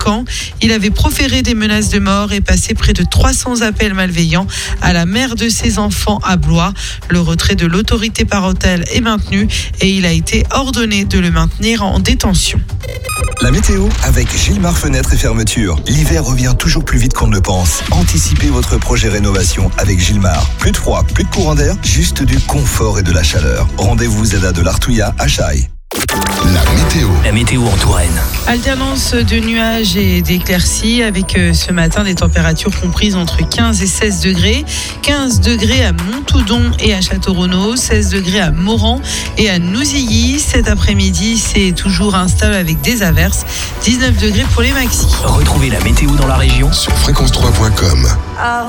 Caen. Il avait proféré des menaces de mort et passé près de 300 appels malveillants à la mère de ses enfants à Blois. Le retrait de l'autorité parentale est maintenu et il a été ordonné de le maintenir en détention. La météo avec Gilmar Fenêtres et Fermetures. L'hiver revient toujours plus vite qu'on ne le pense. Anticipez votre projet rénovation avec Gilmar. Plus de froid, plus de courant d'air, juste du confort et de la chaleur. Rendez-vous ZADA de l'Artouillat à Chaille. La météo en Touraine. Alternance de nuages et d'éclaircies avec ce matin des températures comprises entre 15 et 16 degrés. 15 degrés à Montoudon et à Château-Renaud, 16 degrés à Moran et à Nouzilly. Cet après-midi, c'est toujours instable avec des averses. 19 degrés pour les maxis. Retrouvez la météo dans la région sur fréquence3.com.